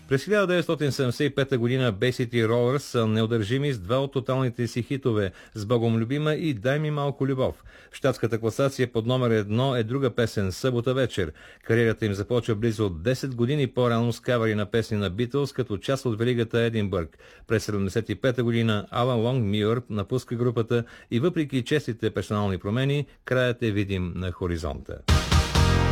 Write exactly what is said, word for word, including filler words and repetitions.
През хиляда деветстотин седемдесет и пета година Bay City Rollers са неудържими с два от тоталните си хитове с Богом любима и Дай ми малко любов. В щатската класация под номер едно е друга песен Събота вечер. Кариерата им започва близо десет години по-рано с кавари на песни на Beatles като част от великата Единбърг. През седемдесет и пета година Алан Лонгмюър напуска групата и въпреки честите персонални промени, краят е видим на хоризонта.